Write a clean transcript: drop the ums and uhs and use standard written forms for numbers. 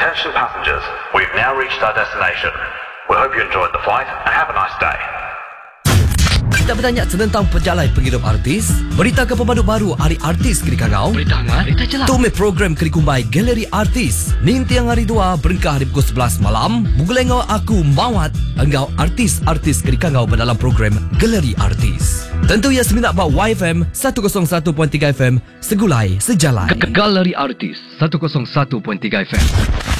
Attention passengers, we've now reached our destination. We hope you enjoyed the flight and have a nice day. Kita bertanya tentang penjalai penghidup artis. Berita ke pembantu baru hari artis kini kagau. Berita hangat, berita jelas. Tu me program kini kumbai Galeri Artis. Ninti yang hari 2 berengkah hari pukul 11 malam. Bugulengau aku mawat engkau artis-artis kini kagau dalam program Galeri Artis. Tentu ia seminat bak YFM 101.3 FM segulai sejalan. Galeri Artis 101.3 FM.